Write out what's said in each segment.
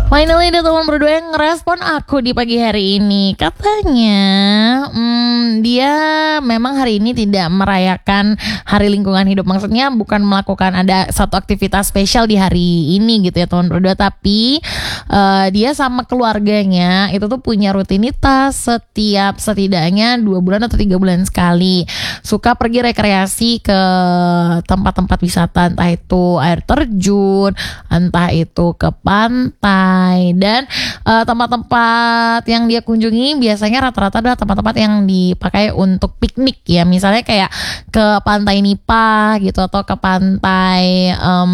Finally ada teman berdua yang ngerespon aku di pagi hari ini. Katanya dia memang hari ini tidak merayakan hari lingkungan hidup. Maksudnya bukan melakukan ada satu aktivitas spesial di hari ini gitu ya teman berdua. Tapi dia sama keluarganya itu tuh punya rutinitas setiap setidaknya 2 bulan atau 3 bulan sekali. Suka pergi rekreasi ke tempat-tempat wisata, entah itu air terjun, entah itu ke pantai. Dan tempat-tempat yang dia kunjungi biasanya rata-rata adalah tempat-tempat yang dipakai untuk piknik ya. Misalnya kayak ke pantai Nipah gitu, atau ke pantai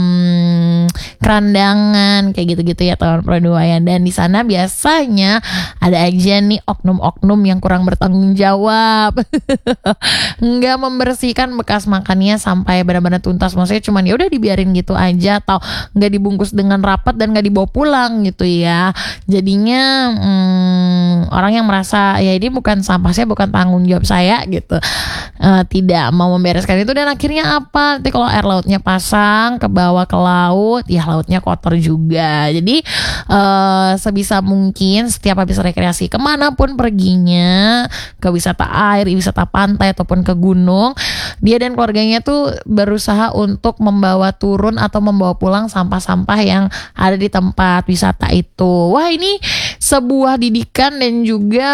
Kerandangan kayak gitu-gitu ya teman berdua ya. Dan di sana biasanya ada aja nih oknum-oknum yang kurang bertanggung jawab. Nggak membersihkan bekas makannya sampai benar-benar tuntas. Maksudnya cuman ya udah dibiarin gitu aja, atau nggak dibungkus dengan rapat dan nggak dibawa pulang gitu ya. Jadinya orang yang merasa ya ini bukan sampah saya, bukan tanggung jawab saya gitu, tidak mau membereskan itu. Dan akhirnya apa, nanti kalau air lautnya pasang ke bawah ke laut ya lautnya kotor juga. Jadi sebisa mungkin setiap habis rekreasi kemanapun perginya, ke wisata air, wisata pantai ataupun ke gunung, dia dan keluarganya tuh berusaha untuk membawa turun atau membawa pulang sampah-sampah yang ada di tempat wisata itu. Wah, ini sebuah didikan dan juga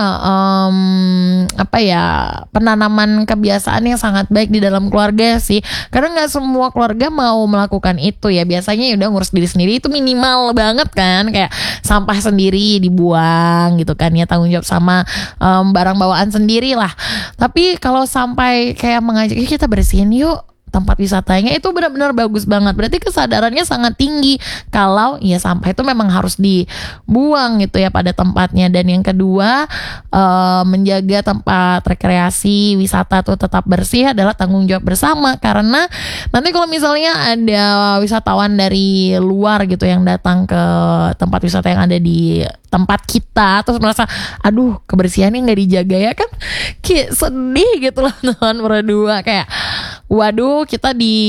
penanaman kebiasaan yang sangat baik di dalam keluarga sih. Karena nggak semua keluarga mau melakukan itu ya. Biasanya ya udah ngurus diri sendiri itu minimal banget kan, kayak sampah sendiri dibuang gitu kan ya, tanggung jawab sama barang bawaan sendiri lah. Tapi kalau sampai kayak mengajak kita bersihin yuk tempat wisatanya, itu benar-benar bagus banget. Berarti kesadarannya sangat tinggi kalau ya sampah itu memang harus dibuang gitu ya pada tempatnya. Dan yang kedua, menjaga tempat rekreasi wisata tuh tetap bersih adalah tanggung jawab bersama. Karena nanti kalau misalnya ada wisatawan dari luar gitu yang datang ke tempat wisata yang ada di tempat kita terus merasa aduh kebersihannya nggak dijaga ya kan, kayak sedih gitu loh teman berdua. Kayak waduh kita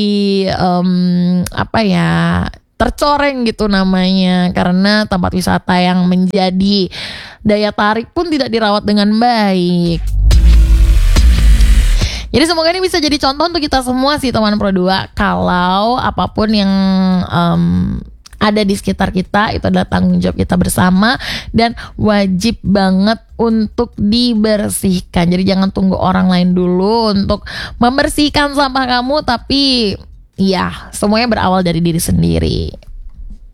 tercoreng gitu namanya, karena tempat wisata yang menjadi daya tarik pun tidak dirawat dengan baik. Jadi semoga ini bisa jadi contoh untuk kita semua sih teman Pro 2. Kalau apapun yang ada di sekitar kita itu adalah tanggung jawab kita bersama dan wajib banget untuk dibersihkan. Jadi jangan tunggu orang lain dulu untuk membersihkan sampah kamu, tapi ya semuanya berawal dari diri sendiri.